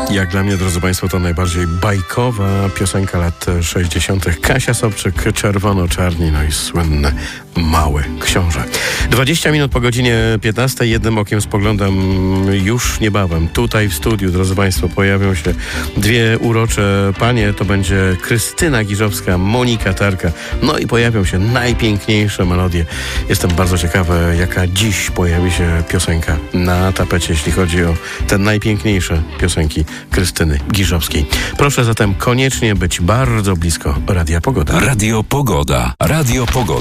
Jak dla mnie, drodzy Państwo, to najbardziej bajkowa piosenka lat 60. Kasia Sobczyk, Czerwono-Czarni, no i słynny Mały Książę. 20 minut po godzinie 15. Jednym okiem spoglądam już niebawem. Tutaj w studiu, drodzy Państwo, pojawią się dwie urocze panie. To będzie Krystyna Giżowska, Monika Tarka. No i pojawią się najpiękniejsze melodie. Jestem bardzo ciekawy, jaka dziś pojawi się piosenka na tapecie, jeśli chodzi o te najpiękniejsze piosenki Krystyny Giżowskiej. Proszę zatem koniecznie być bardzo blisko Radia Pogoda. Radio Pogoda. Radio Pogoda.